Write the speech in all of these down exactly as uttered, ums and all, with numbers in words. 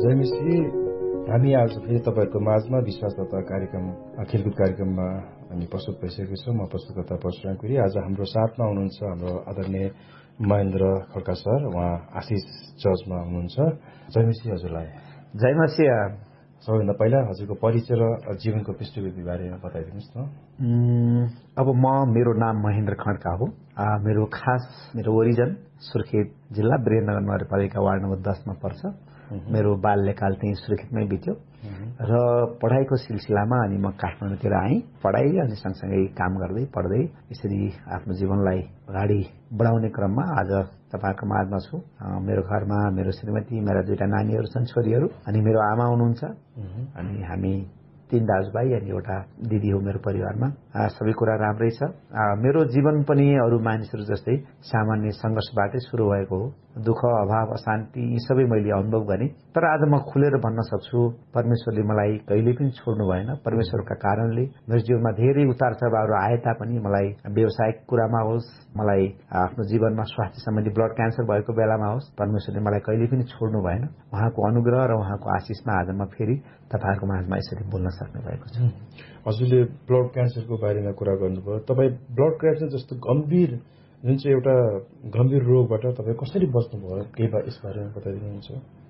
जयमिसी, हामी आज फेरि तपाईँहरूको माझमा विश्वासदत्ता कार्यक्रम खेलकुद कार्यक्रममा हामी प्रस्तुत भइसकेको छौँ। म प्रस्तुतकर्ता परशुराम कुरी। आज हाम्रो साथमा हुनुहुन्छ हाम्रो आदरणीय महेन्द्र खड्का सर, उहाँ आशिष जजमा हुनुहुन्छ। जयमिसी हजुरलाई। जयमसी। सबैभन्दा पहिला हजुरको परिचय र जीवनको पृष्ठभूमि बारेमा बताइदिनुहोस् न। अब म मेरो नाम महेन्द्र खड्का हो। मेरो खास मेरो ओरिजन सुर्खेत जिल्ला वीरेन्द्रनगर नगरपालिका वार्ड नम्बर दसमा पर्छ। मेरो बाल्यकाल त्यही सुर्खेतमै बित्यो र पढाइको सिलसिलामा अनि म काठमाडौँतिर आएँ। पढाइ अनि सँगसँगै काम गर्दै पढ्दै यसरी आफ्नो जीवनलाई अगाडि बढाउने क्रममा आज तपाईँको माझमा छु। मेरो घरमा मेरो श्रीमती, मेरा दुईटा नानीहरू छन्, छोरीहरू, अनि मेरो आमा हुनुहुन्छ। अनि हामी तीन दाजुभाइ अनि एउटा दिदी हो मेरो परिवारमा। सबै कुरा राम्रै छ। मेरो जीवन पनि अरू मानिसहरू जस्तै सामान्य सङ्घर्षबाटै सुरु भएको हो। दुःख, अभाव, अशान्ति यी सबै मैले अनुभव गरेँ। तर आज म खुलेर भन्न सक्छु, परमेश्वरले मलाई कहिले पनि छोड्नु भएन। परमेश्वरका कारणले मेरो जीवनमा धेरै उतार चढावहरू आए तापनि मलाई व्यवसायिक कुरामा होस्, मलाई आफ्नो जीवनमा स्वास्थ्य सम्बन्धी ब्लड क्यान्सर भएको बेलामा होस्, परमेश्वरले मलाई कहिले पनि छोड्नु भएन। उहाँको अनुग्रह र उहाँको आशिषमा आज म फेरि तपाईँहरूको माझमा यसरी बोल्न सक्ने भएको छु। हजुरले ब्लड क्यान्सरको बारेमा कुरा गर्नुभयो। तपाईँ ब्लड क्यान्सर जस्तो गम्भीर जुन चाहिँ एउटा गम्भीर रोगबाट तपाईँ कसरी बच्नुभयो, केही यस बारेमा बताइदिनुहुन्छ?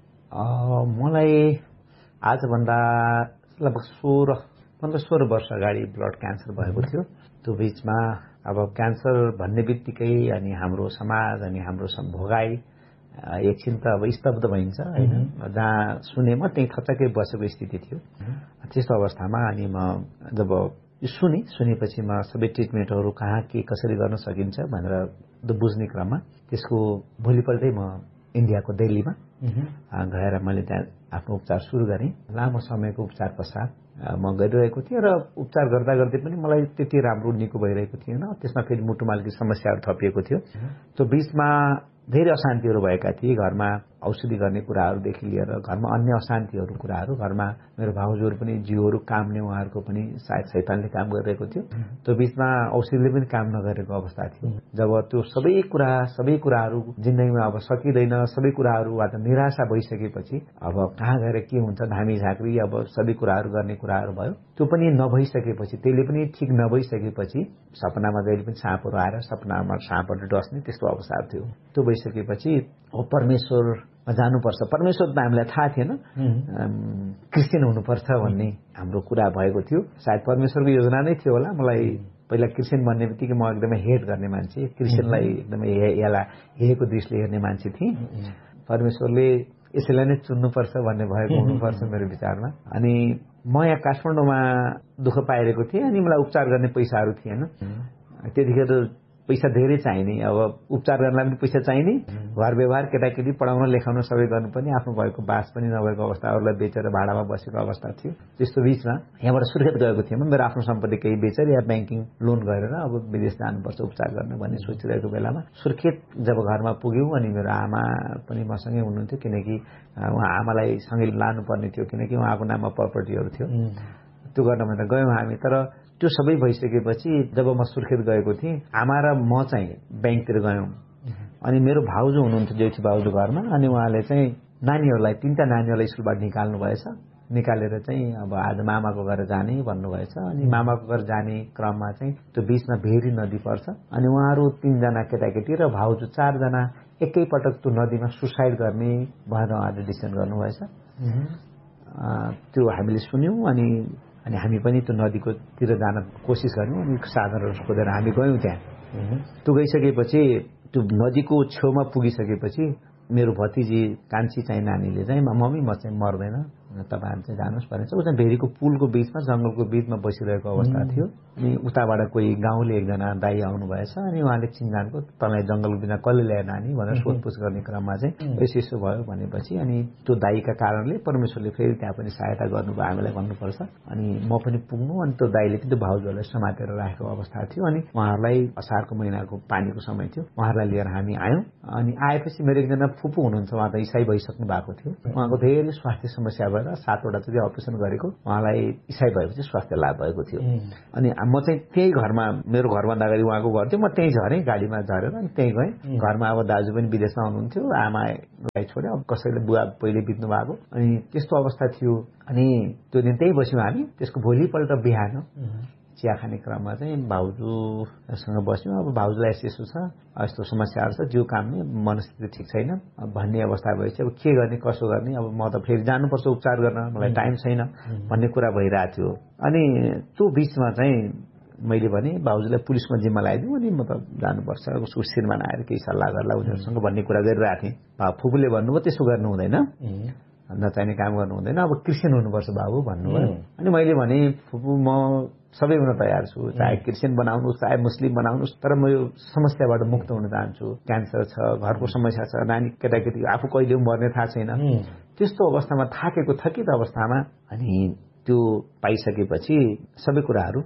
मलाई आजभन्दा लगभग सोह्र पन्ध्र सोह्र वर्ष अगाडि ब्लड क्यान्सर भएको थियो। त्यो बिचमा अब क्यान्सर भन्ने बित्तिकै अनि हाम्रो समाज अनि हाम्रो भोगाई एकछिन त अब स्तब्ध भइन्छ होइन। जहाँ सुने म त्यही थचक्कै बसेको स्थिति थियो। त्यस्तो अवस्थामा अनि म जब यो सुने सुनेपछि म सबै ट्रिटमेन्टहरू कहाँ के कसरी गर्न सकिन्छ भनेर बुझ्ने क्रममा त्यसको भोलिपल्टै म इन्डियाको दिल्लीमा गएर मैले त्यहाँ आफ्नो उपचार सुरु गरेँ। लामो समयको उपचार पश्चात म गरिरहेको थिएँ र उपचार गर्दा गर्दै पनि मलाई त्यति राम्रो निको भइरहेको थिएन। त्यसमा फेरि मुटुमालकी समस्याहरू थपिएको थियो। त्यो बिचमा धेरै अशान्तिहरू भएका थिए। घरमा औषधि गर्ने कुराहरूदेखि लिएर घरमा अन्य अशान्तिहरू कुराहरू, घरमा मेरो भाउजूहरू पनि जिउहरू काम्ने, उहाँहरूको पनि सायद शैतानले काम गरिरहेको थियो। त्यो बिचमा औषधिले पनि काम नगरेको अवस्था थियो। जब त्यो सबै कुरा सबै कुराहरू जिन्दगीमा अब सकिँदैन, सबै कुराहरूबाट निराशा भइसकेपछि अब कहाँ गएर के हुन्छ, धामी झाँक्री अब सबै कुराहरू गर्ने कुराहरू भयो। त्यो पनि नभइसकेपछि, त्यसले पनि ठिक नभइसकेपछि सपनामा जहिले पनि साँपहरू आएर सपनामा साँपहरू डस्ने त्यस्तो अवस्था थियो। त्यो भइसकेपछि हो परमेश्वर जानुपर्छ। परमेश्वर त हामीलाई थाहा थिएन, क्रिस्चियन हुनुपर्छ भन्ने हाम्रो कुरा भएको थियो। सायद परमेश्वरको योजना नै थियो होला। मलाई पहिला क्रिस्चियन भन्ने बित्तिकै म एकदमै हेट गर्ने मान्छे, क्रिस्चियनलाई एकदमै यसलाई हेरेको दृष्टिले हेर्ने मान्छे थिएँ। परमेश्वरले यसैलाई नै चुन्नुपर्छ भन्ने भएको हुनुपर्छ मेरो विचारमा। अनि म यहाँ काठमाडौँमा दुःख पाइरहेको थिएँ अनि मलाई उपचार गर्ने पैसाहरू थिएन। त्यतिखेर पैसा धेरै चाहिने, अब उपचार गर्नलाई पनि पैसा चाहिने, घर व्यवहार केटाकेटी पढाउन लेखाउन सबै गर्नुपर्ने, आफ्नो भएको बास पनि नभएको अवस्था, अरूलाई बेचेर भाडामा बसेको अवस्था थियो। त्यस्तो बिचमा यहाँबाट सुर्खेत गएको थिएँ। मेरो आफ्नो सम्पत्ति केही बेचेर या ब्याङ्किङ लोन गरेर अब विदेश जानुपर्छ उपचार गर्न भन्ने सोचिरहेको बेलामा सुर्खेत जब घरमा पुग्यौँ अनि मेरो आमा पनि मसँगै हुनुहुन्थ्यो, किनकि उहाँ आमालाई सँगै लानुपर्ने थियो, किनकि उहाँको नाममा प्रपर्टीहरू थियो। त्यो गर्न भनेर गयौँ हामी। तर त्यो सबै भइसकेपछि जब म सुर्खेत गएको थिएँ, आमा र म चाहिँ ब्याङ्कतिर गयौँ। अनि मेरो भाउजू हुनुहुन्थ्यो, जेठी भाउजू घरमा। अनि उहाँले चाहिँ नानीहरूलाई तिनवटा नानीहरूलाई स्कुलबाट निकाल्नु भएछ। निकालेर चाहिँ अब आज मामाको घर जाने भन्नुभएछ। अनि मामाको घर जाने क्रममा चाहिँ त्यो बिचमा भेरी नदी पर्छ। अनि उहाँहरू तिनजना केटाकेटी र भाउजू चारजना एकैपटक त्यो नदीमा सुसाइड गर्ने भनेर उहाँले डिसिसन गर्नुभएछ। त्यो हामीले सुन्यौँ अनि अनि हामी पनि त्यो नदीको तिर जान कोसिस गर्यौँ। अनि साधनहरू खोजेर हामी गयौँ त्यहाँ। त्यो गइसकेपछि त्यो नदीको छेउमा पुगिसकेपछि मेरो भतिजी कान्छी चाहिँ नानीले चाहिँ मम्मी म चाहिँ मर्दैन, तपाईँहरू चाहिँ जानुहोस् भनेर ऊ चाहिँ भेरीको पुलको बिचमा जङ्गलको बिचमा बसिरहेको अवस्था थियो। अनि उताबाट कोही गाउँले एकजना दाइ आउनु भएछ। अनि उहाँले चिन्जानको तँलाई जङ्गलको बिचमा कसले ल्यायो नानी भनेर सोधपुछ गर्ने क्रममा चाहिँ यसो यसो भयो भनेपछि अनि त्यो दाइका कारणले परमेश्वरले फेरि त्यहाँ पनि सहायता गर्नुभयो, हामीलाई भन्नुपर्छ। अनि म पनि पुग्नु, अनि त्यो दाइले पनि त्यो भाउजूहरूलाई समातेर राखेको अवस्था थियो। अनि उहाँहरूलाई असारको महिनाको पानीको समय थियो, उहाँहरूलाई लिएर हामी आयौँ। अनि आएपछि मेरो एकजना फुपू हुनुहुन्छ, उहाँ त इसाई भइसक्नु भएको थियो। उहाँको धेरै स्वास्थ्य समस्या भयो। भएर सातवटा जति अपरेसन गरेको उहाँलाई इसाई भएपछि स्वास्थ्य लाभ भएको थियो। अनि म चाहिँ त्यही घरमा मेरो घरभन्दा अगाडि उहाँको घर थियो, म त्यहीँ झरेँ गाडीमा झरेर अनि त्यहीँ गएँ। घरमा अब दाजु पनि विदेशमा हुनुहुन्थ्यो, आमालाई छोडे, अब कसैले बुवा पहिले बित्नु भएको, अनि त्यस्तो अवस्था थियो। अनि त्यो दिन त्यही बस्यौँ हामी। त्यसको भोलिपल्ट बिहान चिया खाने क्रममा चाहिँ भाउजूसँग बस्यौँ। अब भाउजूलाई यस्तो यस्तो छ, यस्तो समस्याहरू छ, जिउ काम्ने, मनस्थिति ठिक छैन भन्ने अवस्था भएपछि अब के गर्ने कसो गर्ने, अब म त फेरि जानुपर्छ उपचार गर्न, मलाई टाइम छैन भन्ने कुरा भइरहेको थियो। अनि त्यो बिचमा चाहिँ मैले भने भाउजूलाई पुलिसमा जिम्मा लगाइदिउँ, अनि म त जानुपर्छ, उसको श्रीमान आएर केही सल्लाह गर्ला उनीहरूसँग भन्ने कुरा गरिरहेको थिएँ। फुपूले भन्नुभयो त्यसो गर्नु हुँदैन, नचाहिने काम गर्नु हुँदैन, अब क्रिस्चियन हुनुपर्छ बाबु भन्नुभयो। अनि मैले भने फुपू म सबै हुन तयार छु, चाहे क्रिस्चियन बनाउनुहोस् चाहे मुस्लिम बनाउनुहोस्, तर म यो समस्याबाट मुक्त हुन चाहन्छु। क्यान्सर छ, घरको समस्या छ, नानी केटाकेटी आफू कहिले मर्ने थाहा छैन, त्यस्तो अवस्थामा थाकेको थकित अवस्थामा अनि त्यो पाइसकेपछि सबै कुराहरू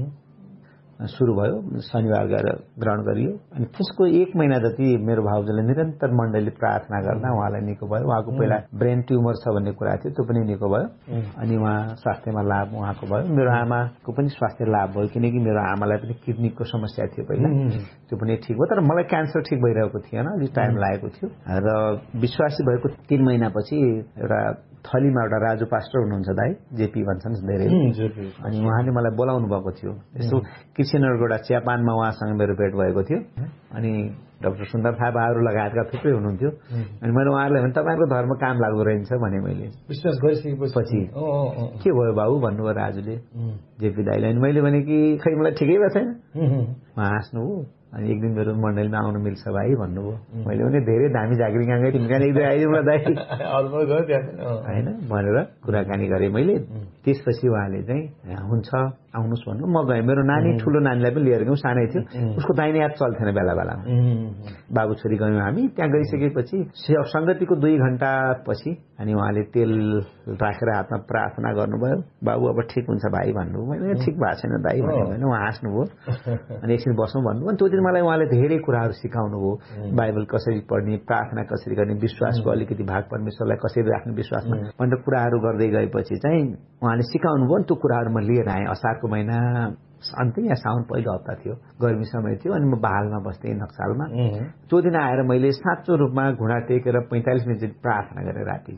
सुरु भयो। शनिबार गएर ग्रहण गरियो। अनि त्यसको एक महिना जति मेरो भाउजूले निरन्तर मण्डली प्रार्थना गर्दा उहाँलाई निको भयो। उहाँको पहिला ब्रेन ट्युमर छ भन्ने कुरा थियो, त्यो पनि निको भयो। अनि उहाँ स्वास्थ्यमा लाभ उहाँको भयो। मेरो आमाको पनि स्वास्थ्य लाभ भयो, किनकि मेरो आमालाई पनि किडनीको समस्या थियो पहिला, त्यो पनि ठिक भयो। तर मलाई क्यान्सर ठिक भइरहेको थिएन, अलिक टाइम लागेको थियो। र विश्वासी भएको तीन महिनापछि एउटा थलीमा एउटा राजु पास्टर हुनुहुन्छ दाइ, जेपी भन्छन् धेरै, अनि उहाँले मलाई बोलाउनु भएको थियो। यसो क्रिस्चियनहरूको एउटा चियापानमा उहाँसँग मेरो भेट भएको थियो। अनि डाक्टर सुन्दर थापाहरू लगायतका थुप्रै हुनुहुन्थ्यो। अनि मैले उहाँहरूलाई भने तपाईँको धर्म काम लाग्दो रहेछ भने मैले विश्वास गरिसकेपछि के भयो बाबु भन्नुभयो राजुले, जेपी दाइले। अनि मैले भने कि खै मलाई ठिकै भएको छैन। उहाँ हाँस्नु हो। अनि एक दिन मेरो मण्डलीमा आउनु मिल्छ भाइ भन्नुभयो। मैले भने धेरै दामी झाँक्री गाँगै तिमी कहाँ एक दुई आइदिउँ न दाइ होइन भनेर कुराकानी गरेँ मैले। त्यसपछि उहाँले चाहिँ हुन्छ आउनुहोस् भन्नु। म गएँ। मेरो नानी ठुलो नानीलाई पनि लिएर गयौँ, सानै थियो, उसको दाहिने हात चल्थेन बेला बेलामा। बाबु छोरी गयौँ हामी। त्यहाँ गइसकेपछि सङ्गतिको दुई घन्टा पछि अनि उहाँले तेल राखेर हातमा प्रार्थना गर्नुभयो। बाबु अब ठिक हुन्छ भाइ भन्नुभयो। मैले ठिक भएको छैन दाइ भन्यो होइन। उहाँ हाँस्नुभयो। अनि एकछिन बसौँ भन्नुभयो। अनि त्यो दिन मलाई उहाँले धेरै कुराहरू सिकाउनु भयो, बाइबल कसरी पढ्ने, प्रार्थना कसरी गर्ने, विश्वासको अलिकति भाग परमेश्वरलाई कसरी राख्ने विश्वासमा भनेर कुराहरू गर्दै गएपछि चाहिँ उहाँले सिकाउनु भयो। त्यो कुराहरू म लिएर आएँ। असारको महिना अन्तिम या साउन पहिलो हप्ता थियो, गर्मी समय थियो। अनि म बहालमा बस्थेँ नक्सालमा। त्यो दिन आएर मैले साँचो रूपमा घुँडा टेकेर पैँतालिस मिनट चाहिँ प्रार्थना गरेँ राति।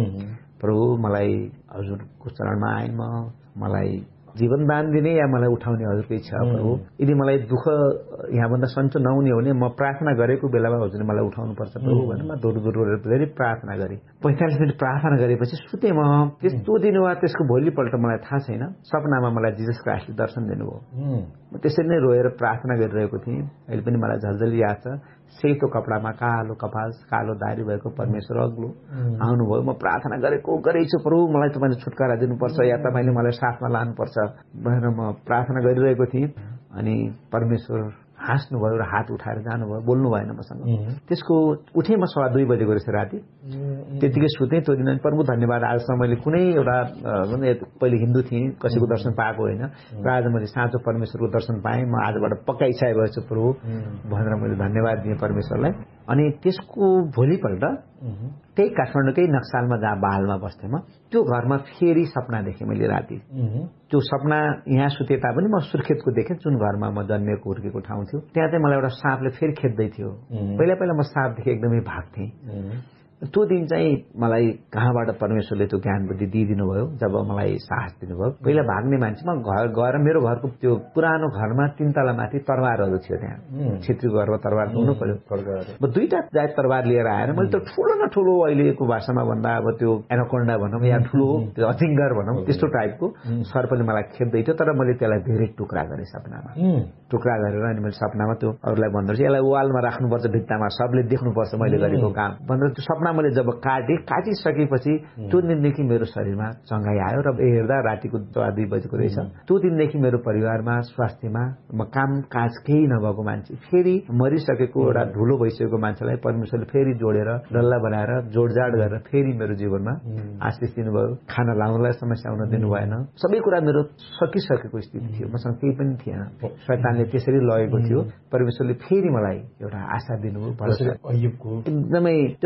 प्रभु मलाई हजुरको चरणमा आएँ, म मलाई जीवन दान दिने या मलाई उठाउने हजुरको इच्छा प्रभु। यदि मलाई दुःख यहाँभन्दा सन्चो नहुने हो भने म प्रार्थना गरेको बेलामा हजुरले मलाई उठाउनुपर्छ प्रभु भनेर म दोहोरो दोहोरो धेरै प्रार्थना गरेँ। पैँतालिस मिनट प्रार्थना गरेपछि सुतेँ म। त्यस्तो दिन वा त्यसको भोलिपल्ट मलाई थाहा छैन, सपनामा मलाई जिजस क्राइस्टले दर्शन दिनुभयो। म त्यसरी नै रोएर प्रार्थना गरिरहेको थिएँ। अहिले पनि मलाई झल्झली याद छ। सेतो कपडामा कालो कपाल, कालो दारी भएको परमेश्वर अग्लो आउनुभयो। म प्रार्थना गरेको गरेछु, प्रभु मलाई तपाईँले छुटकारा दिनुपर्छ या तपाईँले मलाई साथमा लानुपर्छ भनेर म प्रार्थना गरिरहेको थिएँ। अनि परमेश्वर हाँस्नुभयो र हात उठाएर जानुभयो, बोल्नु भएन मसँग। त्यसको उठेँ म सवा दुई बजेको रहेछ राति। त्यतिकै सुतेँ त्यो दिन। प्रभु धन्यवाद, आजसम्म मैले कुनै एउटा पहिले हिन्दू थिएँ, कसैको दर्शन पाएको होइन, र आज मैले साँचो परमेश्वरको दर्शन पाएँ। म आजबाट पक्का इच्छा भएछु प्रभु भनेर मैले धन्यवाद दिएँ परमेश्वरलाई। अनि त्यसको भोलिपल्ट त्यही काठमाडौँकै नक्सालमा जहाँ बहालमा बस्थेँ म, त्यो घरमा फेरि सपना देखेँ मैले राति। त्यो सपना यहाँ सुते तापनि म सुर्खेतको देखेँ, जुन घरमा म जन्मेको हुर्केको ठाउँ थियो। त्यहाँ चाहिँ मलाई एउटा साँपले फेरि खेद्दै थियो। पहिला पहिला म साँप देखेँ एकदमै भाग्थेँ। त्यो दिन चाहिँ मलाई कहाँबाट परमेश्वरले त्यो ज्ञान बुद्धि दिइदिनु भयो, जब मलाई साहस दिनुभयो। पहिला भाग्ने मान्छेमा घर गएर मेरो घरको त्यो पुरानो घरमा तीन तला माथि तरवारहरू थियो। त्यहाँ छेत्रीको घरमा तरवार हुनु पर्यो। म दुईटा जात तरवार लिएर आएर मैले त्यो ठुलो न ठुलो, अहिलेको भाषामा भन्दा अब त्यो एनाकोन्डा भनौँ या ठुलो त्यो अजिङ्गर भनौँ, त्यस्तो टाइपको सर्पले मलाई खेप्दै थियो। तर मैले त्यसलाई धेरै टुक्रा गरेँ सपनामा। टुक्रा गरेर अनि मैले सपनामा त्यो अरूलाई भन्दो रहेछ, यसलाई वालमा राख्नुपर्छ, भित्तामा सबले देख्नुपर्छ मैले गरेको काम भनेर त्यो सपना मैले जब काटेँ, काटिसकेपछि त्यो दिनदेखि मेरो शरीरमा चङ्गाई आयो। र हेर्दा रातिको दुई बजेको रहेछ। त्यो दिनदेखि मेरो परिवारमा, स्वास्थ्यमा, म काम काज केही नभएको मान्छे, फेरि मरिसकेको एउटा धुलो भइसकेको मान्छेलाई परमेश्वरले फेरि जोडेर डल्ला बनाएर जोडजाड गरेर फेरि मेरो जीवनमा आशिष दिनुभयो। खाना लाउनलाई समस्या हुन दिनु भएन। सबै कुरा मेरो सकिसकेको स्थिति थियो, मसँग केही पनि थिएन। शैतानले त्यसरी लगेको थियो। परमेश्वरले फेरि मलाई एउटा आशा दिनुभयो। एकदमै त्यो ठ्याक्कै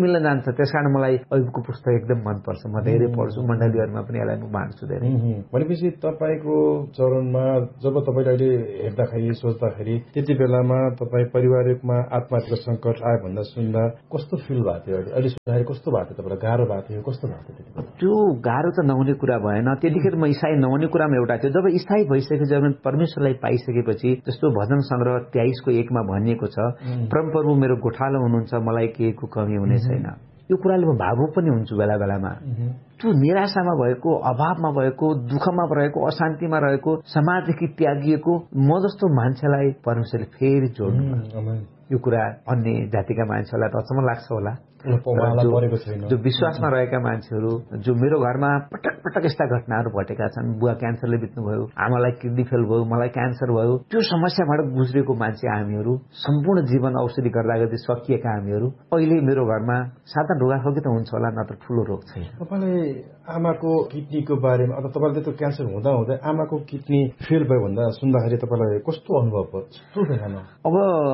मिल्न जान्छ। त्यसकारण मलाई अयुबको पुस्तक एकदम मनपर्छ, म धेरै पढ्छु, मण्डलीहरूमा पनि यसलाई म बाँड्छु धेरै। भनेपछि तपाईँको चरणमा जब तपाईँले अहिले हेर्दाखेरि सोच्दाखेरि त्यति बेलामा तपाईँ पारिवारिकमा आत्महत्याको सङ्कट आयो भन्दा सुन्दा कस्तो फिल भएको थियो? अहिले अहिले सुन्दाखेरि कस्तो भएको थियो तपाईँलाई? गाह्रो भएको थियो? कस्तो भएको थियो त्यति बेला? त्यो गाह्रो त नहुने कुरा भएन। त्यतिखेर म इसाई नहुने कुरामा एउटा थियो। जब इसाई भइसकेपछि, जब परमेश्वरलाई पाइसकेपछि, जस्तो भजन सङ्ग्रह तेइसको एकमा भनिएको छ, परमप्रभु मेरो गोठालो हुनुहुन्छ, मलाई केहीको कमी हुने छैन। यो कुराले म भावुक पनि हुन्छु बेला बेलामा। त्यो निराशामा भएको, अभावमा भएको, दुःखमा रहेको, अशान्तिमा रहेको, समाजदेखि त्यागिएको म जस्तो मान्छेलाई परमेश्वरले फेरि जोड्नु। यो कुरा अन्य जातिका मान्छेहरूलाई त अचम्म लाग्छ होला, जो विश्वासमा रहेका मान्छेहरू, जो मेरो घरमा पटक पटक यस्ता घटनाहरू घटेका छन्। बुवा क्यान्सरले बित्नुभयो, आमालाई किडनी फेल भयो, मलाई क्यान्सर भयो। त्यो समस्याबाट गुज्रेको मान्छे हामीहरू, सम्पूर्ण जीवन औषधि गर्दा गर्दै सकिएका हामीहरू, अहिले मेरो घरमा साधारण ढुगाखोकी त हुन्छ होला, नत्र ठुलो रोग छैन। तपाईँले आमाको किडनीको बारेमा, अथवा तपाईँले त्यो क्यान्सर हुँदा हुँदै आमाको किडनी फेल भयो भन्दा सुन्दाखेरि तपाईँलाई कस्तो अनुभव भयो? कस्तो देखामा? अब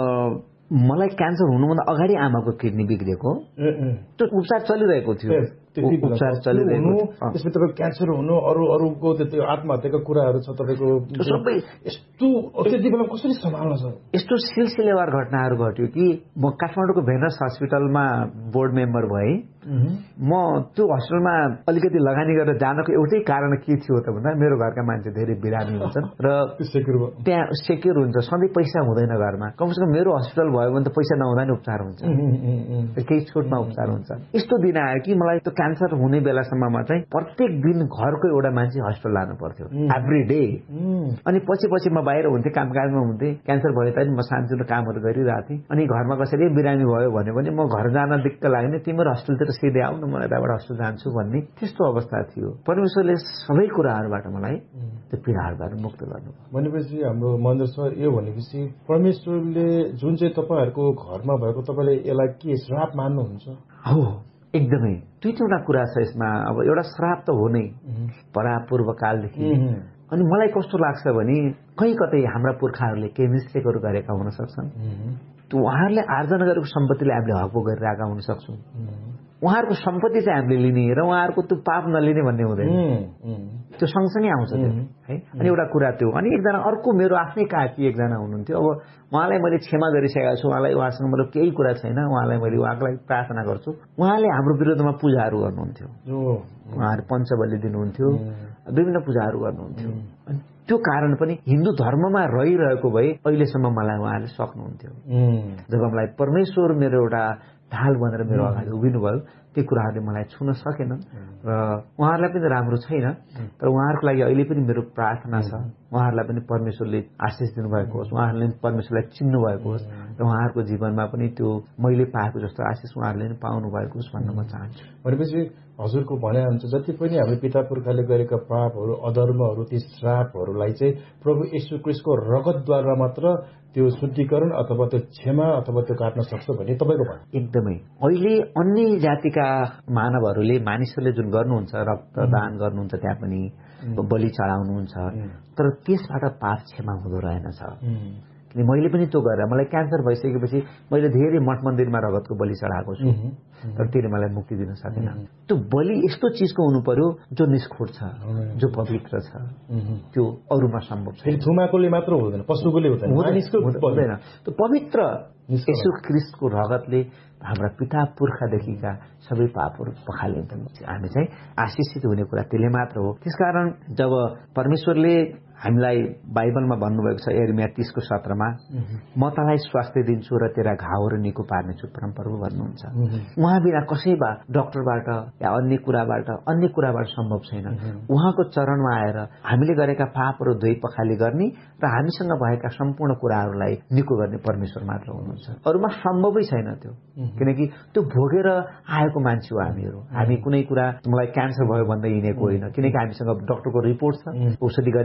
मलाई क्यान्सर हुनुभन्दा अगाडि आमाको किडनी बिग्रेको, त्यो उपचार चलिरहेको थियो। उपचार चलिरहेको त्यसपछि तपाईँको क्यान्सर हुनु, अरू अरूको त्यो आत्महत्याको कुराहरू छ तपाईँको, सबै यस्तो त्यति बेला कसरी सम्हाल्न छ? यस्तो सिलसिलेवार घटनाहरू घट्यो कि म काठमाडौँको भेनस हस्पिटलमा बोर्ड मेम्बर भएँ। म त्यो हस्पिटलमा अलिकति लगानी गरेर जानको एउटै कारण के थियो त भन्दा मेरो घरका मान्छे धेरै बिरामी हुन्छन् र त्यहाँ सेक्युर हुन्छ, सधैँ पैसा हुँदैन घरमा। कमसेकम मेरो हस्पिटल भयो भने त पैसा नहुँदा नि उपचार हुन्छ, केही छुटमा उपचार हुन्छ। यस्तो दिन आयो कि मलाई त्यो क्यान्सर हुने बेलासम्ममा चाहिँ प्रत्येक दिन घरको एउटा मान्छे हस्पिटल लानु पर्थ्यो, एभ्री डे। अनि पछि पछि म बाहिर हुन्थेँ, कामकाजमा हुन्थेँ, क्यान्सर भयो त म सानसानो कामहरू गरिरहेको थिएँ। अनि घरमा कसैले बिरामी भयो भने पनि म घर जान दिक्क लाग्ने, तिम्रो हस्पिटलतिर सिधै आऊ न, म यताबाट हस्पिटल जान्छु भन्ने त्यस्तो अवस्था थियो। परमेश्वरले सबै कुराहरूबाट मलाई त्यो पीडाहरूबाट मुक्त गर्नुभयो। भनेपछि हाम्रो महेन्द्र सर, यो भनेपछि परमेश्वरले जुन चाहिँ तपाईँहरूको घरमा भएको, तपाईँले यसलाई के श्राप मान्नुहुन्छ? हो, एकदमै। दुई तिनवटा कुरा छ यसमा। अब एउटा श्राप त हो नै, परापूर्व कालदेखि। अनि मलाई कस्तो लाग्छ भने कहीँ कतै हाम्रा पुर्खाहरूले केही मिस्टेकहरू गरेका हुन सक्छन्। त्यो उहाँहरूले आर्जना गरेको सम्पत्तिले हामीले हकभोग गरिरहेका हुन सक्छौँ। उहाँहरूको सम्पत्ति चाहिँ हामीले लिने र उहाँहरूको त्यो पाप नलिने भन्ने हुँदैन, त्यो सँगसँगै आउँछ त्यो है। अनि एउटा कुरा त्यो। अनि एकजना अर्को मेरो आफ्नै काकी एकजना हुनुहुन्थ्यो। अब उहाँलाई मैले क्षमा गरिसकेको छु, उहाँलाई उहाँसँग मेरो केही कुरा छैन, उहाँलाई मैले उहाँको लागि प्रार्थना गर्छु। उहाँले हाम्रो विरुद्धमा पूजाहरू गर्नुहुन्थ्यो, उहाँहरू पञ्चबली दिनुहुन्थ्यो, विभिन्न पूजाहरू गर्नुहुन्थ्यो। अनि त्यो कारण पनि हिन्दू धर्ममा रहिरहेको भए अहिलेसम्म मलाई उहाँले सक्नुहुन्थ्यो। जब मलाई परमेश्वर मेरो एउटा ढाल बनेर मेरो अगाडि उभिनु भयो, त्यो कुराहरूले मलाई छुन सकेनन् र उहाँहरूलाई पनि राम्रो छैन। तर उहाँहरूको लागि अहिले पनि मेरो प्रार्थना छ, उहाँहरूलाई पनि परमेश्वरले आशिष दिनुभएको होस्, उहाँहरूले पनि परमेश्वरलाई चिन्नु भएको होस् र उहाँहरूको जीवनमा पनि त्यो मैले पाएको जस्तो आशिष उहाँहरूले पनि पाउनु भएको होस् भन्न म चाहन्छु। भनेपछि हजुरको भनाइ हुन्छ जति पनि हामी पिता पुर्खाले गरेका पापहरू, अधर्महरू, ती श्रापहरूलाई चाहिँ प्रभु येशू क्रिस्टको रगतद्वारा मात्र त्यो शुद्धिकरण अथवा त्यो क्षमा अथवा त्यो काट्न सक्छ भन्ने तपाईँको भनाइ? एकदमै। अहिले अन्य जातिका मानवहरूले, मानिसहरूले जुन गर्नुहुन्छ, रक्तदान गर्नुहुन्छ, त्यहाँ पनि बलि चढाउनुहुन्छ, तर त्यसबाट पाप क्षमा हुँदो रहेनछ। किन मैले पनि त्यो गरेर मलाई क्यान्सर भइसकेपछि मैले धेरै मठ मन्दिरमा रगतको बलि चढाएको छु, तर त्यसले मलाई मुक्ति दिन सकेन। त्यो बलि यस्तो चिजको हुनु पर्यो जो निष्ठुर छ, जो पवित्र छ, त्यो अरूमा सम्भव छैन। थुमाकोले मात्र हुँदैन, पशुकोले हुँदैन। त्यो पवित्र येशू ख्रीष्टको रगतले हाम्रा पिता पुर्खादेखिका सबै पापहरू पखालिन्छन्। हामी चाहिँ आशिषित हुने कुरा त्यसले मात्र हो। त्यसकारण जब परमेश्वरले हामीलाई बाइबलमा भन्नुभएको छ यिर्मया तीसको सत्रमा, म तँलाई स्वास्थ्य दिन्छु र तेरा घाउहरू निको पार्नेछु परमप्रभु भन्नुहुन्छ। उहाँ बिना कसैबाट, डक्टरबाट या अन्य कुराबाट अन्य कुराबाट सम्भव छैन। उहाँको चरणमा आएर हामीले गरेका पापहरू धोइ पखाली गर्ने र हामीसँग भएका सम्पूर्ण कुराहरूलाई निको गर्ने परमेश्वर मात्र हुनुहुन्छ। अरूमा सम्भवै छैन त्यो, किनकि त्यो भोगेर आएको मान्छे हो हामीहरू। हामी कुनै कुरा मलाई क्यान्सर भयो भन्दै हिँडेको होइन, किनकि हामीसँग डक्टरको रिपोर्ट छ, औषधि गरेको ठाउँ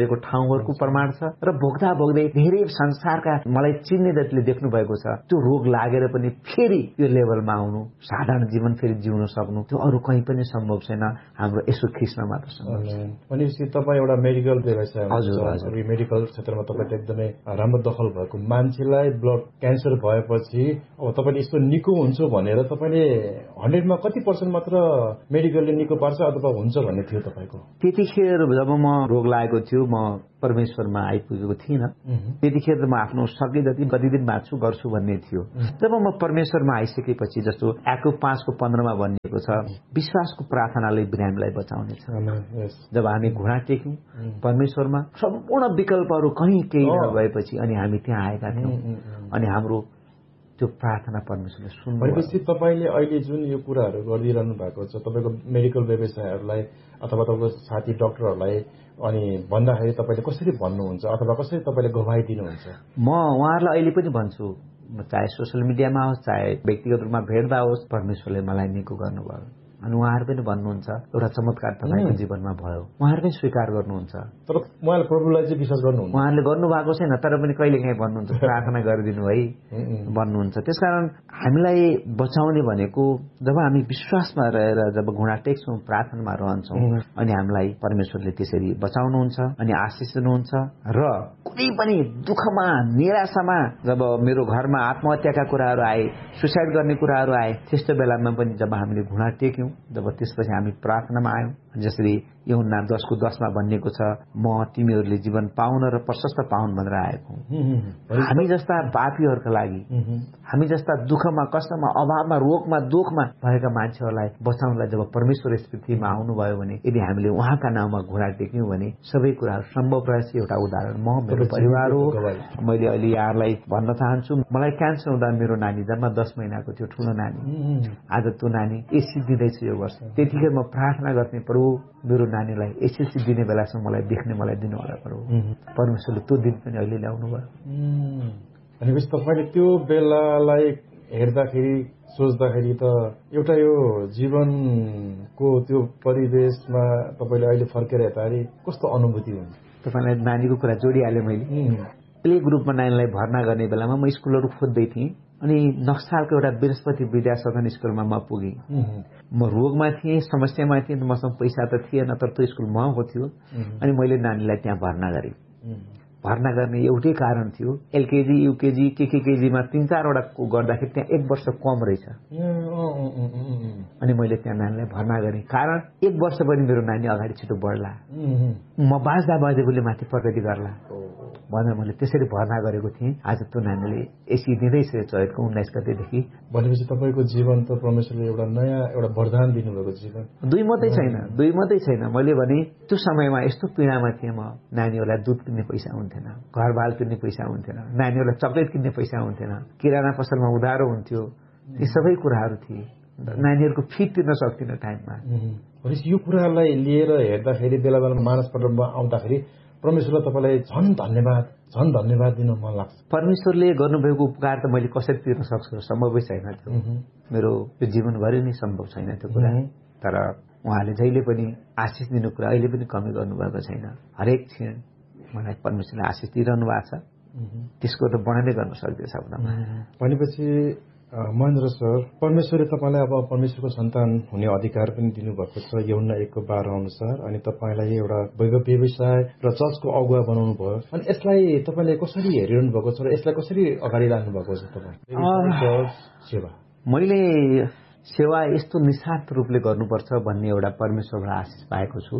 उहाँहरूको प्रमाण छ र भोग्दा भोग्दै धेरै संसारका मलाई चिन्ने जतिले देख्नु भएको छ त्यो रोग लागेर पनि फेरि यो लेभलमा आउनु, साधारण जीवन फेरि जिउन सक्नु, त्यो अरू कहीँ पनि सम्भव छैन, हाम्रो यसो ख्रिस्टमा मात्र सम्भव छ। भनेपछि तपाईँ एउटा मेडिकल व्यवसाय हुनुहुन्छ, मेडिकल क्षेत्रमा तपाईँले एकदमै राम्रो दखल भएको मान्छेलाई ब्लड क्यान्सर भएपछि अब तपाईँले यस्तो निको हुन्छ भनेर तपाईँले हन्ड्रेडमा कति पर्सेन्ट मात्र मेडिकलले निको पार्छ अथवा हुन्छ भन्ने थियो तपाईँको? त्यतिखेर जब म रोग लागेको थियो, म परमेश्वरमा आइपुगेको थिइनँ, त्यतिखेर म आफ्नो सक्ने जति प्रतिदिन बाँच्छु गर्छु भन्ने थियो। जब म परमेश्वरमा आइसकेपछि जस्तो एक्ट पाँचको पन्ध्रमा भनिएको छ, विश्वासको प्रार्थनाले बिरामीलाई बचाउनेछ। जब हामी घुँडा टेक्यौं परमेश्वरमा, सम्पूर्ण विकल्पहरू कहीँ केही नभएपछि अनि हामी त्यहाँ आएका थियौँ अनि हाम्रो त्यो प्रार्थना परमेश्वरले सुन्नु। भनेपछि तपाईँले अहिले जुन यो कुराहरू गरिरहनु भएको छ तपाईँको मेडिकल व्यवसायहरूलाई अथवा तपाईँको साथी डाक्टरहरूलाई अनि भन्दाखेरि तपाईँले कसरी भन्नुहुन्छ अथवा कसरी तपाईँले गवाही दिनुहुन्छ? म उहाँहरूलाई अहिले पनि भन्छु, चाहे सोसियल मिडियामा होस् चाहे व्यक्तिगत रूपमा भेट्दा होस्, परमेश्वरले मलाई निको गर्नुभयो। अनि उहाँहरू पनि भन्नुहुन्छ एउटा चमत्कार तपाईँको जीवनमा भयो, उहाँहरू पनि स्वीकार गर्नुहुन्छ। तर उहाँले प्रभुलाई चाहिँ विश्वास गर्नुहुन्छ? उहाँहरूले गर्नुभएको छैन, तर पनि कहिले काहीँ भन्नुहुन्छ प्रार्थना गरिदिनु है भन्नुहुन्छ। त्यसकारण हामीलाई बचाउने भनेको जब हामी विश्वासमा रहेर जब घुँडा टेक्छौँ, प्रार्थनामा रहन्छौँ अनि हामीलाई परमेश्वरले त्यसरी बचाउनुहुन्छ अनि आशिष दिनुहुन्छ। र कुनै पनि दुःखमा निराशामा जब मेरो घरमा आत्महत्याका कुराहरू आए, सुसाइड गर्ने कुराहरू आए, त्यस्तो बेलामा पनि जब हामीले घुँडा टेक्यौँ, जब त्यसपछि हामी प्रार्थनामा आयौँ, जसरी यूहन्ना दसको दसमा भनिएको छ, म तिमीहरूले जीवन पाउन र प्रशस्त पाउन भनेर आएको हुँ। हामी जस्ता पापीहरूका लागि, हामी जस्ता दुःखमा कष्टमा अभावमा रोगमा दुःखमा भएका मान्छेहरूलाई बचाउनलाई जब परमेश्वर यस पृथ्वीमा आउनुभयो भने यदि हामीले उहाँका नाउँमा घुँडा टेक्यौँ भने सबै कुराहरू सम्भव रहेछ। एउटा उदाहरण म मेरो परिवार हो, मैले अहिले यहाँहरूलाई भन्न चाहन्छु, मलाई क्यान्सर हुँदा मेरो नानी जम्मा दस महिनाको थियो, ठुलो नानी। आज त्यो नानी एसी दिँदैछु यो वर्ष। त्यतिखेर म प्रार्थना गर्ने प्रभु मेरो नानीलाई एसएलसी दिने बेलासम्म मलाई देख्ने मलाई दिनु होला प्रभु। परमेश्वरले त्यो दिन पनि अहिले ल्याउनु भयो। भनेपछि तपाईँले त्यो बेलालाई हेर्दाखेरि सोच्दाखेरि त एउटा यो जीवनको त्यो परिवेशमा तपाईँले अहिले फर्केर हेर्दाखेरि कस्तो अनुभूति हुन्छ? तपाईँलाई नानीको कुरा जोडिहालेँ मैले। प्ले ग्रुपमा नानीलाई भर्ना गर्ने बेलामा म स्कुलहरू खोज्दै थिएँ अनि नक्सालको एउटा बृहस्पति विद्यासदन स्कुलमा म पुगेँ। म रोगमा थिएँ, समस्यामा थिएँ, मसँग पैसा त थिएन, तर त्यो स्कुल महँगो थियो अनि मैले नानीलाई त्यहाँ भर्ना गरेँ। भर्ना गर्ने एउटै कारण थियो, एलकेजी युकेजी के के केजीमा तीन चारवटा गर्दाखेरि त्यहाँ एक वर्ष कम रहेछ अनि मैले त्यहाँ नानीलाई भर्ना गरेँ। कारण एक वर्ष पनि मेरो नानी अगाडि छिटो बढ्ला, म बाँच्दा बाँच्दै उसले माथि प्रगति गर्ला भनेर मैले त्यसरी भर्ना गरेको थिएँ। आज त्यो नानीले एसी दिँदैछ चैतको उन्नाइस गतेदेखि। भनेपछि तपाईँको जीवन त परमेश्वरले एउटा नयाँ एउटा वरदान दिनुभएको जीवन। दुई मात्रै छैन, दुई मात्रै छैन मैले भने त्यो समयमा यस्तो पीडामा थिएँ म, नानीहरूलाई दुध किन्ने पैसा हुन्थेन, घरबाल किन्ने पैसा हुन्थेन, नानीहरूलाई चक्लेट किन्ने पैसा हुन्थेन, किराना पसलमा उधारो हुन्थ्यो, यी सबै कुराहरू थिए, नानीहरूको फी तिर्न सक्दिनँ टाइममा। भनेपछि यो कुरालाई लिएर हेर्दाखेरि बेला बेला मानसपटलमा आउँदाखेरि परमेश्वरलाई तपाईँलाई झन् धन्यवाद झन् धन्यवाद दिन मन लाग्छ। परमेश्वरले गर्नुभएको उपकार त मैले कसरी तिर्न सक्छु, सम्भवै छैन त्यो, मेरो यो जीवनभरि नै सम्भव छैन त्यो कुरा। तर उहाँले जहिले पनि आशिष दिनु कुरा अहिले पनि कमी गर्नुभएको छैन। हरेक क्षण मलाई परमेश्वरले आशिष दिइरहनु भएको छ, त्यसको त वर्णनै गर्न सक्दैन शब्दमा। भनेपछि महेन्द्र सर, परमेश्वरले तपाईँलाई अब परमेश्वरको सन्तान हुने अधिकार पनि दिनुभएको छ यूहन्ना एकको बाह्र अनुसार, अनि तपाईँलाई एउटा व्यवसाय र चर्चको अगुवा बनाउनु भयो। अनि यसलाई तपाईँले कसरी हेरिरहनु भएको छ र यसलाई कसरी अगाडि लानु भएको छ तपाईँ? सेवा मैले सेवा यस्तो निस्वार्थ रूपले गर्नुपर्छ भन्ने एउटा परमेश्वरबाट आशिष पाएको छु।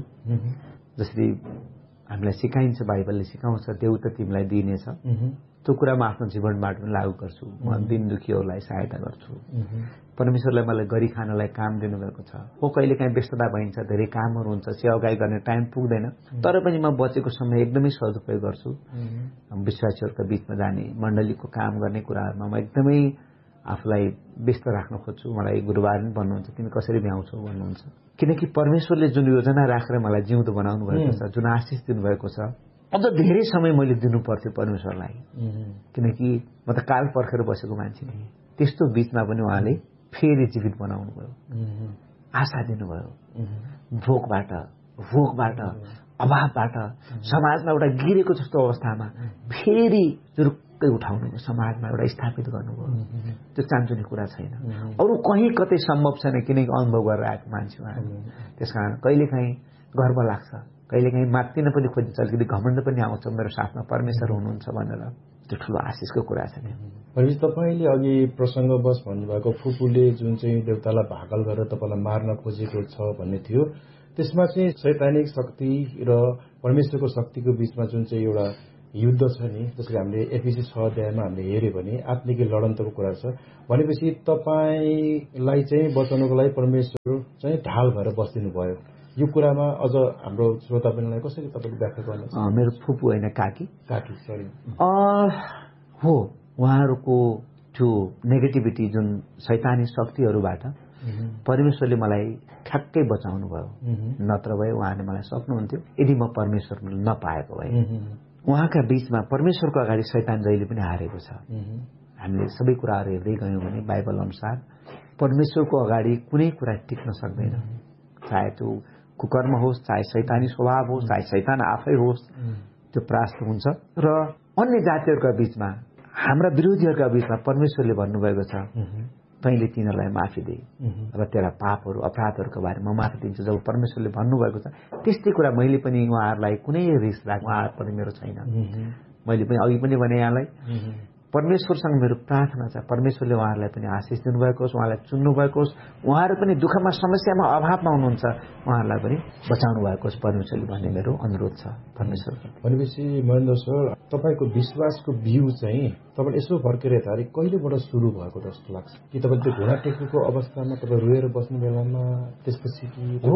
जसरी हामीलाई सिकाइन्छ, बाइबलले सिकाउँछ, देउ त तिमीलाई दिइनेछ, त्यो कुरा म आफ्नो जीवनबाट पनि लागू गर्छु। म दिन दुखीहरूलाई सहायता गर्छु। परमेश्वरलाई मलाई गरी खानलाई काम दिनुभएको छ। हो कहिले काहीँ व्यस्तता भइन्छ, धेरै कामहरू हुन्छ, सेवागाई गर्ने टाइम पुग्दैन, तर पनि म बचेको समय एकदमै सदुपयोग गर्छु। विश्वासीहरूका बिचमा जाने, मण्डलीको काम गर्ने कुराहरूमा म एकदमै आफूलाई व्यस्त राख्न खोज्छु। मलाई गुरुबार पनि भन्नुहुन्छ तिमी कसरी भ्याउँछौ भन्नुहुन्छ, किनकि परमेश्वरले जुन योजना राखेर मलाई जिउँदो बनाउनु भएको छ, जुन आशिष दिनुभएको छ, अझ धेरै समय मैले दिनु पर्थ्यो परमेश्वरलाई, किनकि म त काल पर्खेर बसेको मान्छे थिएँ। त्यस्तो बिचमा पनि उहाँले फेरि जीवित बनाउनु भयो, आशा दिनुभयो। भोकबाट भोकबाट अभावबाट समाजमा एउटा गिरेको जस्तो अवस्थामा फेरि जुरुक्कै उठाउनु समाजमा एउटा स्थापित गर्नुभयो त्यो चान्चुने कुरा छैन अरू कहीँ कतै सम्भव छैन किनकि अनुभव गरेर आएको मान्छे उहाँहरू त्यसकारण कहिलेकाहीँ गर्व लाग्छ कहिलेकाहीँ मात्तिन पनि खोजिन्छ अलिकति घमण्ड पनि आउँछ मेरो साथमा परमेश्वर हुनुहुन्छ भनेर त्यो ठुलो आशिषको कुरा छ नि भनेपछि तपाईँले अघि प्रसङ्गवश भन्नुभएको फुपूले जुन चाहिँ देवतालाई भाकल गरेर तपाईँलाई मार्न खोजेको छ भन्ने थियो त्यसमा चाहिँ शैतानिक शक्ति र परमेश्वरको शक्तिको बीचमा जुन चाहिँ एउटा युद्ध छ नि जसले हामीले एफिसी छ अध्यायमा हामीले हेऱ्यो भने आत्मिक लडन्तको कुरा छ भनेपछि तपाईँलाई चाहिँ बचाउनको लागि परमेश्वर चाहिँ ढाल भएर बस्दिनु भयो यो कुरामा अझ हाम्रो श्रोता पिँढीलाई कसरी तपाईँले व्याख्या गर्नुहुन्छ मेरो फुपू होइन काकी काकी सरी हो उहाँहरूको त्यो नेगेटिभिटी जुन शैतानी शक्तिहरूबाट परमेश्वरले मलाई ठ्याक्कै बचाउनु भयो नत्र भए उहाँले मलाई सक्नुहुन्थ्यो यदि म परमेश्वर नपाएको भए उहाँका बीचमा परमेश्वरको अगाडि शैतान जहिले पनि हारेको छ हामीले सबै कुराहरू हेर्दै गयौँ भने बाइबल अनुसार परमेश्वरको अगाडि कुनै कुरा टिक्न सक्दैन चाहे त्यो कुकर्म होस् चाहे शैतानी स्वभाव होस् चाहे शैतान आफै होस् त्यो परास्त हुन्छ र अन्य जातिहरूका बीचमा हाम्रा विरोधीहरूका बीचमा परमेश्वरले भन्नुभएको छ तैँले तिनीहरूलाई माफी दे र तेरा पापहरू अपराधहरूको बारेमा माफी दिन्छु जब परमेश्वरले भन्नुभएको छ त्यस्तै कुरा मैले पनि उहाँहरूलाई कुनै रिस राख उहाँहरू पनि मेरो छैन मैले पनि अघि पनि भने यहाँलाई परमेश्वरसँग मेरो प्रार्थना छ परमेश्वरले उहाँहरूलाई पनि आशिष दिनुभएको होस् उहाँलाई चुन्नु भएको होस् उहाँहरू पनि दुःखमा समस्यामा अभावमा हुनुहुन्छ उहाँहरूलाई पनि बचाउनु भएको होस् परमेश्वरले भन्ने मेरो अनुरोध छ परमेश्वरको भनेपछि महेन्द्र सर तपाईँको विश्वासको बिउ चाहिँ तपाईँले यसो फर्केर हेर्दाखेरि कहिलेबाट सुरु भएको जस्तो लाग्छ कि तपाईँले त्यो घुँडा टेक्नुको अवस्थामा तपाईँ रोएर बस्ने बेलामा त्यसपछि हो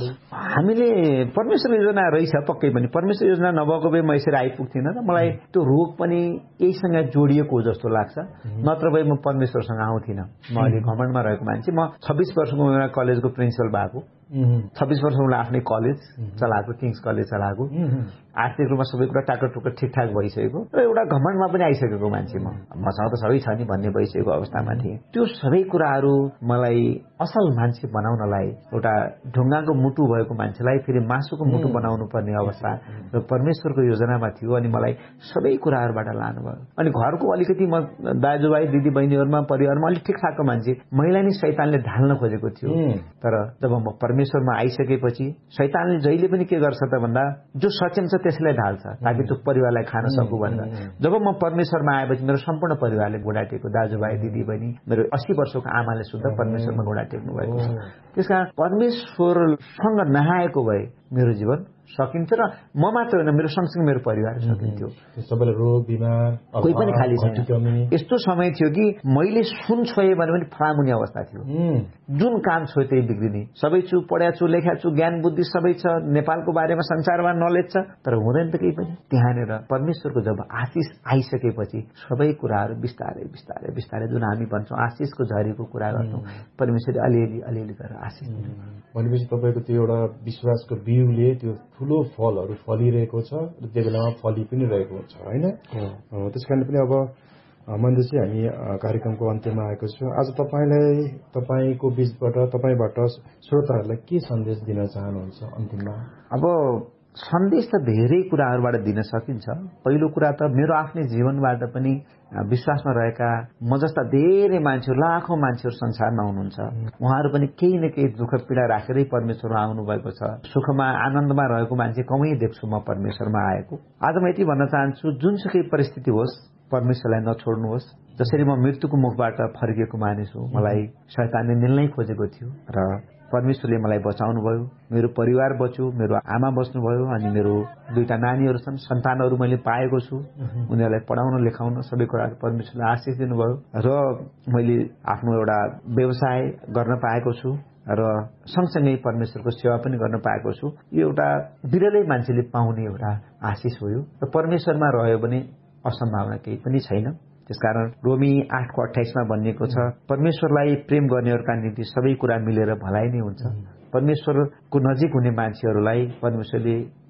हामीले परमेश्वर योजना रहेछ पक्कै पनि परमेश्वर योजना नभएको भए म यसरी आइपुग्थिनँ र मलाई त्यो रोग पनि यहीसँग जोडिएको जस्तो लाग्छ नत्र भए म परमेश्वरसँग आउँथिनँ म अहिले घमण्डमा रहेको मान्छे म छब्बिस वर्षको उमेरमा कलेजको प्रिन्सिपल भएको छब्बिस वर्ष उसले आफ्नै कलेज चलाएको किङ्स कलेज चलाएको आर्थिक रूपमा सबै कुरा टाक्कर टुक्कर ठिकठाक भइसकेको र एउटा घमण्डमा पनि आइसकेको मान्छे म मसँग त सबै छ नि भन्ने भइसकेको अवस्थामा थिएँ त्यो सबै कुराहरू मलाई असल मान्छे बनाउनलाई एउटा ढुङ्गाको मुटु भएको मान्छेलाई फेरि मासुको मुटु बनाउनु पर्ने अवस्था र परमेश्वरको योजनामा थियो अनि मलाई सबै कुराहरूबाट लानुभयो अनि घरको अलिकति म दाजुभाइ दिदी बहिनीहरूमा परिवारमा अलिक ठिकठाकको मान्छे महिला नि शैतानले ढाल्न खोजेको थियो तर जब म परमेश्वरमा आइसकेपछि शैतानले जहिले पनि के गर्छ त भन्दा जो सक्षम छ त्यसलाई ढाल्छ ताकि त्यो परिवारलाई खान सकू भनेर जब म परमेश्वरमा आएपछि मेरो सम्पूर्ण परिवारले घुँडा टेक्यो दाजुभाइ दिदी बहिनी मेरो अस्सी वर्षको आमाले सुद्धा परमेश्वरमा घुँडा टेक्नु भएको छ त्यसकारण परमेश्वरसँग नआएको भए मेरो जीवन सकिन्छ र म मात्र होइन मेरो सँगसँगै मेरो परिवार सकिन्थ्यो सबैलाई रोग बिमार कोही पनि खाली छैन यस्तो समय थियो कि मैले सुन छोएँ भने पनि फलामुनि अवस्था थियो जुन काम छोए त्यही बिग्रिने सबै छु पढ्या छु लेख्या छु ज्ञान बुद्धि सबै छ नेपालको बारेमा संसारमा नलेज छ तर हुँदैन त केही पनि त्यहाँनिर परमेश्वरको जब आशिष आइसकेपछि सबै कुराहरू बिस्तारै बिस्तारै बिस्तारै जुन हामी भन्छौँ आशिषको झरीको कुरा गर्छौँ परमेश्वरले अलिअलि अलिअलि गरेर आशिष भनेपछि तपाईँको त्यो एउटा विश्वासको बिउले त्यो ठुलो फलहरू फलिरहेको छ र त्यो बेलामा फली पनि रहेको छ होइन त्यस कारण पनि अब महेन्द्र चाहिँ हामी कार्यक्रमको अन्त्यमा आएको छौँ आज तपाईँलाई तपाईँको बीचबाट तपाईँबाट श्रोताहरूलाई के सन्देश दिन चाहनुहुन्छ अन्तिममा अब सन्देश त धेरै कुराहरूबाट दिन सकिन्छ पहिलो कुरा त मेरो आफ्नै जीवनबाट पनि विश्वासमा रहेका म जस्ता धेरै मान्छेहरू लाखौं मान्छेहरू संसारमा हुनुहुन्छ उहाँहरू पनि केही न केही दुःख पीडा राखेरै परमेश्वरमा आउनु भएको छ सुखमा आनन्दमा रहेको मान्छे कमै देख्छु म परमेश्वरमा आएको आज म यति भन्न चाहन्छु जुनसुकै परिस्थिति होस् परमेश्वरलाई नछोड्नुहोस् जसरी म मृत्युको मुखबाट फर्किएको मानिस हो मलाई शैतानले निल्नै खोजेको थियो र परमेश्वरले मलाई बचाउनु भयो मेरो परिवार बच्यो मेरो आमा बस्नुभयो अनि मेरो दुईटा नानीहरू छन् सन्तानहरू मैले पाएको छु उनीहरूलाई पढाउन लेखाउन सबै कुराहरू परमेश्वरले आशिष दिनुभयो र मैले आफ्नो एउटा व्यवसाय गर्न पाएको छु र सँगसँगै परमेश्वरको सेवा पनि गर्न पाएको छु यो एउटा विरलै मान्छेले पाउने एउटा आशिष हो र परमेश्वरमा रह्यो भने असम्भावना केही पनि छैन त्यसकारण रोमी आठको अट्ठाइसमा भनिएको छ परमेश्वरलाई प्रेम गर्नेहरूका निम्ति सबै कुरा मिलेर भलाइ नै हुन्छ परमेश्वरको नजिक हुने मान्छेहरूलाई परमेश्वरले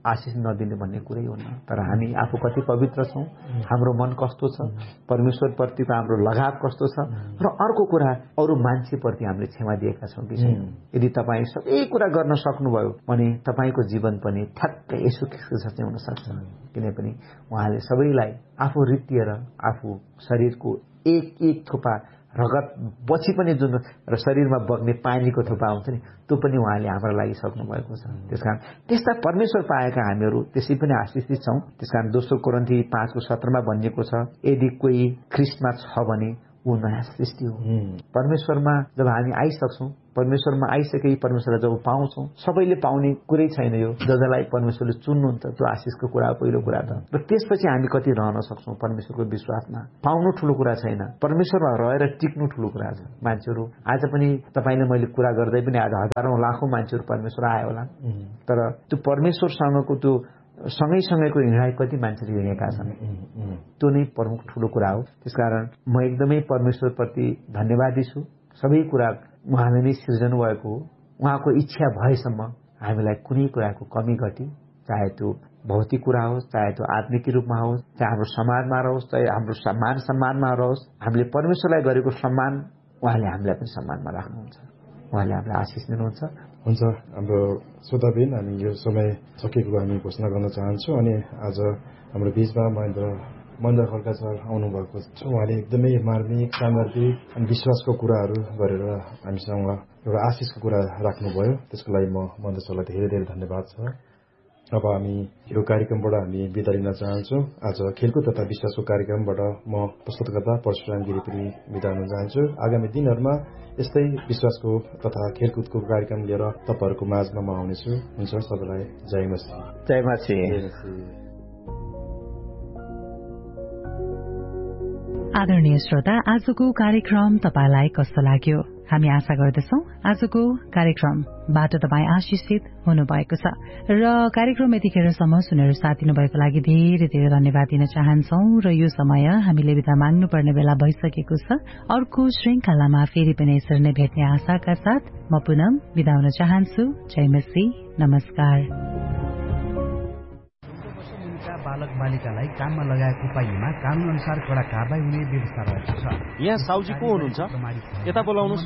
आशिष नदिने भन्ने कुरै हुन्न। तर हामी आफू कति पवित्र छौँ, हाम्रो मन कस्तो छ, परमेश्वरप्रतिको हाम्रो लगाव कस्तो छ, र अर्को कुरा अरू मान्छेप्रति हामीले क्षमा दिएका छौँ कि छैनौँ। यदि तपाईँ सबै कुरा गर्न सक्नुभयो भने तपाईँको जीवन पनि ठ्याक्कै यसो किसिमको जस्तै हुन सक्छ। किनभने उहाँले सबैलाई आफू रित्तिएर आफू शरीरको एक एक थोपा रगत पछि पनि जुन र शरीरमा बग्ने पानीको थोपा हुन्छ नि, त्यो पनि उहाँले हाम्रो लागि सक्नु भएको छ। त्यसकारण त्यस्ता परमेश्वर पाएका हामीहरू त्यसै पनि आशिषित छौँ। त्यसकारण दोस्रो कोरिन्थी पाँचको सत्रमा भनिएको छ, यदि कोही ख्रिस्टमा छ भने ऊ नयाँ सृष्टि हो। परमेश्वरमा जब हामी आइसक्छौँ, परमेश्वरमा आइसके परमेश्वरलाई जब पाउँछौँ, सबैले पाउने कुरै छैन यो। जसलाई परमेश्वरले चुन्नुहुन्छ त्यो आशिषको कुरा हो पहिलो कुरा त। र त्यसपछि हामी कति रहन सक्छौँ परमेश्वरको विश्वासमा, पाउनु ठुलो कुरा छैन, परमेश्वरमा रहेर टिक्नु ठुलो कुरा छ। मान्छेहरू आज पनि तपाईँले मैले कुरा गर्दै पनि आज हजारौँ लाखौँ मान्छेहरू परमेश्वर आयो होला, तर त्यो परमेश्वरसँगको त्यो सँगैसँगैको हिँडाइ कति मान्छेले हिँडेका छन्, त्यो नै प्रमुख ठुलो कुरा हो। त्यसकारण म एकदमै परमेश्वरप्रति धन्यवादी छु। सबै कुरा उहाँले नै सिर्जनु भएको हो। उहाँको इच्छा भएसम्म हामीलाई कुनै कुराको कमी घटी, चाहे त्यो भौतिक कुरा होस्, चाहे त्यो आत्मिक रूपमा होस्, चाहे हाम्रो समाजमा रहोस्, चाहे हाम्रो मान सम्मानमा रहोस्, हामीले परमेश्वरलाई गरेको सम्मान उहाँले हामीलाई पनि सम्मानमा राख्नुहुन्छ। उहाँले हामीलाई आशिष दिनुहुन्छ। हुन्छ हाम्रो श्रोताबिन, हामी यो समय सकेको हामी घोषणा गर्न चाहन्छौँ। अनि आज हाम्रो बीचमा महेन्द्र महेन्द्र खड्का सर आउनुभएको छ। उहाँले एकदमै मार्मिक सान्दर्भिक अनि विश्वासको कुराहरू गरेर हामीसँग एउटा आशिषको कुरा राख्नुभयो। त्यसको लागि म महेन्द्र सरलाई धेरै धेरै धन्यवाद छ। अब हामी यो कार्यक्रमबाट हामी बिदा लिन चाहन्छौँ। आज खेलकुद तथा विश्वासको कार्यक्रमबाट म प्रस्तुतकर्ता परशुराम गिरी पनि बिदा हुन चाहन्छु। आगामी दिनहरूमा यस्तै विश्वासको तथा खेलकुदको कार्यक्रम लिएर तपाईँहरूको माझमा म आउनेछु। हुन्छ, सबैलाई जय मसी। जय मसी। आदरणीय श्रोता, आजको कार्यक्रम तपाईलाई कस्तो लाग्यो? हामी आशा गर्दछौं आजको कार्यक्रमबाट तपाईँ आशिषित हुनुभएको छ र कार्यक्रम यतिखेरसम्म सुनेर साथ दिनुभएको लागि धेरै धेरै धन्यवाद दिन चाहन्छौं। र यो समय हामीले बिदा माग्नुपर्ने बेला भइसकेको छ। अर्को श्रृंखलामा फेरि पनि यसरी नै भेट्ने आशाका साथ म पुनः बिदा हुन चाहन्छु। जय मसी, नमस्कार। बालक बालिकालाई काममा लगाएको पाइएमा कानून अनुसार कडा कारबाही हुने व्यवस्था रहेको छ। यहाँ साउजी को हुनुहुन्छ? यता बोलाउनुस्।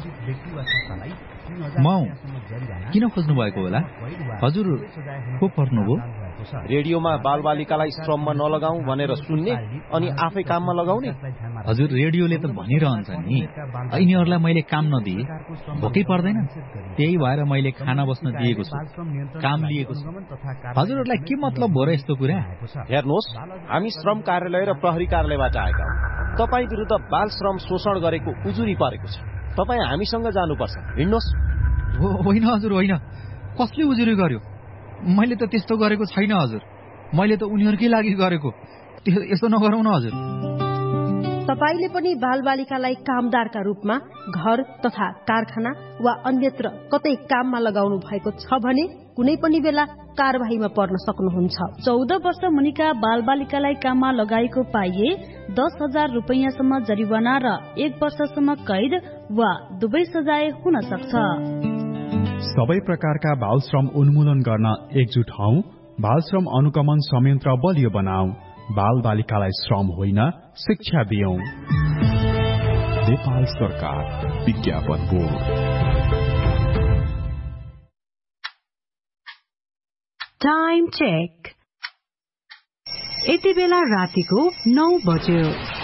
म किन खोज्नु भएको होला? हजुर को पर्नुभयो? रेडियोमा बालबालिकालाई श्रममा नलगाऊ भनेर सुन्ने अनि आफै काममा लगाउने। हजुर रेडियोले त भनिरहन्छ नि, यिनीहरूलाई मैले काम नदिए भोकै पर्दैन, त्यही भएर मैले खाना बस्न दिएको छु, काम लिएको छु। हजुरहरूलाई के मतलब हो र यस्तो कुरा? हेर्नुहोस्, हामी श्रम कार्यालय र प्रहरी कार्यालयबाट आएका हौँ। तपाईँ विरुद्ध बाल श्रम शोषण गरेको उजुरी परेको छ। तपाईँ हामीसँग जानुपर्छ। हिँड्नुहोस्। होइन हजुर होइन, कसले उजुरी गर्यो? मैले त त्यस्तो गरेको छैन हजुर, मैले त उनीहरूकै लागि गरेको। यसो नगरौँ न हजुर। तपाईले पनि बालबालिकालाई कामदारका रूपमा घर तथा कारखाना वा अन्यत्र कतै काममा लगाउनु भएको छ भने कुनै पनि बेला कारबाहीमा पर्न सक्नुहुन्छ। चौध वर्ष मुनिका बालबालिकालाई काममा लगाएको पाइए दस हजार रुपियाँसम्म जरिवाना र एक वर्षसम्म कैद वा दुवै सजाय हुन सक्छ। सबै प्रकारका बाल श्रम उन्मूलन गर्न एकजुट हौ। बाल श्रम अनुगमन संयन्त्र बलियो बनाऊ। बाल बालिकालाई श्रम होइन, शिक्षा दियौं। नेपाल सरकार विज्ञापन बोर्ड। Time check. यति बेला रातिको नौ बज्यो।